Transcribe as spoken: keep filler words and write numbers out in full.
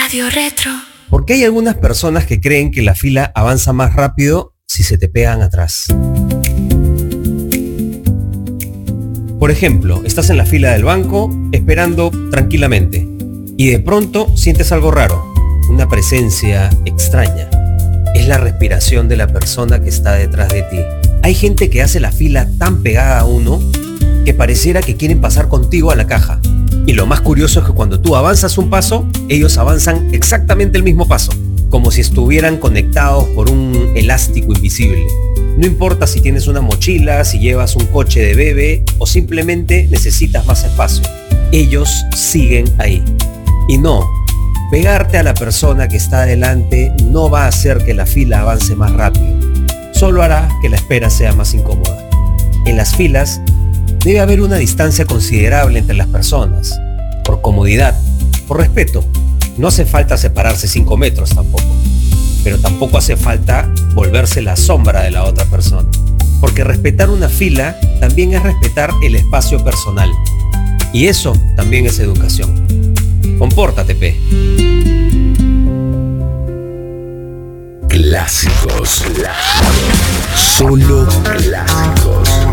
Radio Retro. Porque hay algunas personas que creen que la fila avanza más rápido si se te pegan atrás. Por ejemplo, estás en la fila del banco esperando tranquilamente y de pronto sientes algo raro, una presencia extraña. Es la respiración de la persona que está detrás de ti. Hay gente que hace la fila tan pegada a uno que pareciera que quieren pasar contigo a la caja. Y lo más curioso es que cuando tú avanzas un paso, ellos avanzan exactamente el mismo paso, como si estuvieran conectados por un elástico invisible. No importa si tienes una mochila, si llevas un coche de bebé o simplemente necesitas más espacio. Ellos siguen ahí. Y no, pegarte a la persona que está adelante no va a hacer que la fila avance más rápido. Solo hará que la espera sea más incómoda. En las filas debe haber una distancia considerable entre las personas, por comodidad, por respeto. No hace falta separarse cinco metros tampoco, pero tampoco hace falta volverse la sombra de la otra persona, porque respetar una fila también es respetar el espacio personal, y eso también es educación. Compórtate, pe. Clásicos, clásicos, solo clásicos.